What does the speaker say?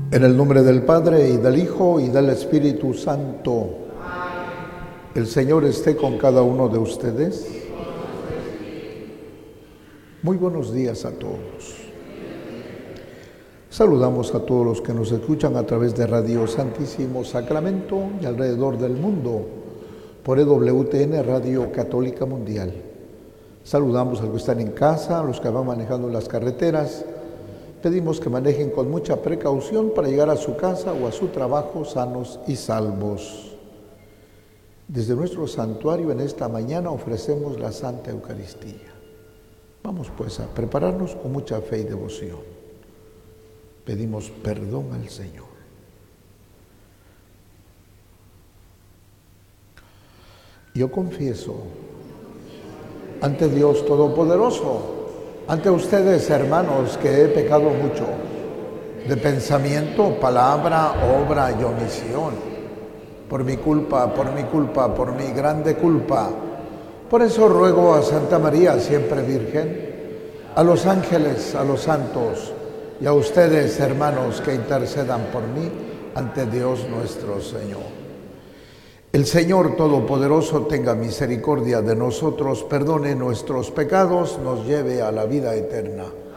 En el nombre del Padre, y del Hijo, y del Espíritu Santo. El Señor esté con cada uno de ustedes. Muy buenos días a todos. Saludamos a todos los que nos escuchan a través de Radio Santísimo Sacramento y alrededor del mundo por EWTN Radio Católica Mundial. Saludamos a los que están en casa, a los que van manejando las carreteras. Pedimos que manejen con mucha precaución para llegar a su casa o a su trabajo sanos y salvos. Desde nuestro santuario en esta mañana ofrecemos la Santa Eucaristía. Vamos pues a prepararnos con mucha fe y devoción. Pedimos perdón al Señor. Yo confieso ante Dios Todopoderoso, ante ustedes, hermanos, que he pecado mucho, de pensamiento, palabra, obra y omisión, por mi culpa, por mi grande culpa. Por eso ruego a Santa María, siempre Virgen, a los ángeles, a los santos, y a ustedes, hermanos, que intercedan por mí ante Dios nuestro Señor. El Señor Todopoderoso tenga misericordia de nosotros, perdone nuestros pecados, nos lleve a la vida eterna.